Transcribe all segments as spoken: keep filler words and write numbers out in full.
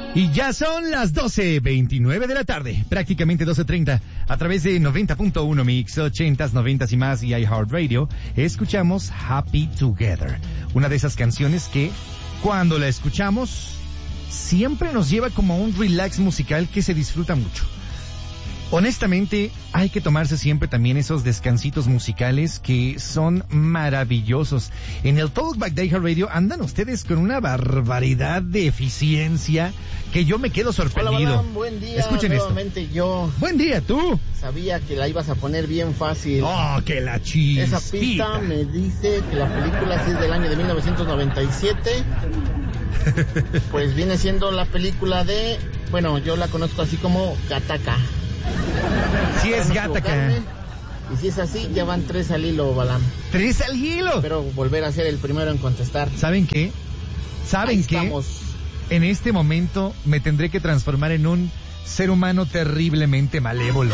Y ya son las doce veintinueve de la tarde, prácticamente doce treinta, a través de noventa punto uno Mix, ochentas, noventas y más y iHeartRadio, escuchamos Happy Together, una de esas canciones que, cuando la escuchamos, siempre nos lleva como a un relax musical que se disfruta mucho. Honestamente, hay que tomarse siempre también esos descansitos musicales que son maravillosos. En el Talkback de iHeartRadio andan ustedes con una barbaridad de eficiencia que yo me quedo sorprendido. Hola, Balán, buen día. Escuchen nuevamente esto. Yo Buen día, tú. Sabía que la ibas a poner bien fácil. Oh, que la chispita. Esa pista me dice que la película sí es del año de mil novecientos noventa y siete. Pues viene siendo la película de... Bueno, yo la conozco así como Gattaca. Sí es Gattaca. Y si es así, ya van tres al hilo, Balam. ¿Tres al hilo? Espero volver a ser el primero en contestar. ¿Saben qué? ¿Saben Ahí qué? estamos. En este momento me tendré que transformar en un ser humano terriblemente malévolo.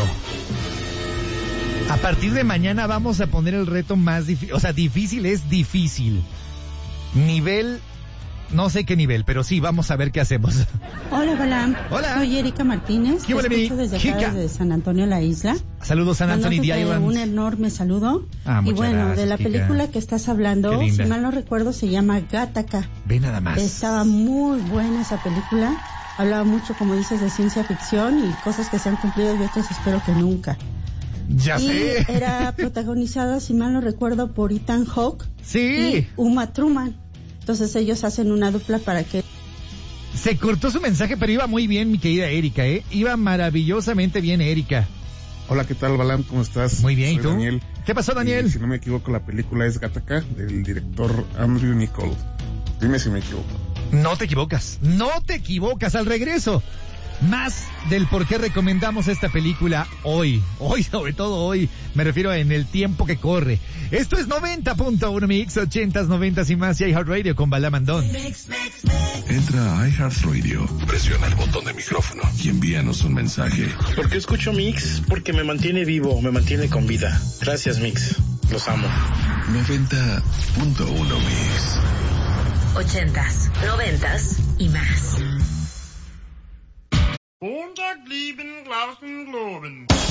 A partir de mañana vamos a poner el reto más difícil. O sea, difícil es difícil. Nivel... No sé qué nivel, pero sí, vamos a ver qué hacemos. Hola, Balam. Hola. Soy Erika Martínez. ¿Qué huele, Te escucho desde acá, desde San Antonio, la isla. Saludos, San Antonio de Islands. Un enorme saludo. Ah, y muchas bueno, gracias, de la Kika. película que estás hablando, si mal no recuerdo, se llama Gattaca. Ve nada más. Estaba muy buena esa película. Hablaba mucho, como dices, de ciencia ficción y cosas que se han cumplido y otras espero que nunca. Ya y sé. Era protagonizada, si mal no recuerdo, por Ethan Hawke Sí. y Uma Thurman. Entonces ellos hacen una dupla para que... Se cortó su mensaje, pero iba muy bien, mi querida Erika, ¿eh? Iba maravillosamente bien, Erika. Hola, ¿qué tal, Balam? ¿Cómo estás? Muy bien, Soy ¿y tú? Daniel. ¿Qué pasó, Daniel? Y, si no me equivoco, la película es Gattaca, del director Andrew Niccol. Dime si me equivoco. No te equivocas, no te equivocas. Al regreso, más del por qué recomendamos esta película hoy. Hoy, sobre todo hoy, me refiero en el tiempo que corre. Esto es noventa punto uno Mix, ochentas, noventas y más y iHeartRadio con Balam Andón. Entra a iHeartRadio, presiona el botón de micrófono y envíanos un mensaje. ¿Por qué escucho Mix? Porque me mantiene vivo, me mantiene con vida. Gracias, Mix. Los amo. noventa punto uno Mix. Ochentas, noventas y más.